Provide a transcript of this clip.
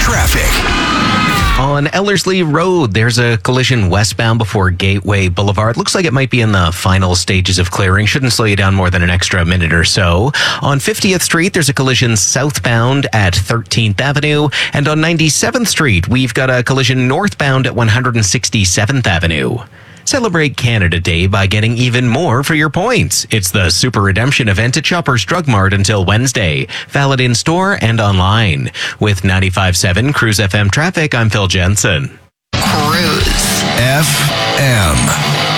traffic. On Ellerslie Road, there's a collision westbound before Gateway Boulevard. Looks like it might be in the final stages of clearing. Shouldn't slow you down more than an extra minute or so. On 50th Street, there's a collision southbound at 13th Avenue. And on 97th Street, we've got a collision northbound at 167th Avenue. Celebrate Canada Day by getting even more for your points. It's the Super Redemption event at Shoppers Drug Mart until Wednesday. Valid in store and online. With 95.7 Cruise FM traffic, I'm Phil Jensen. Cruise FM.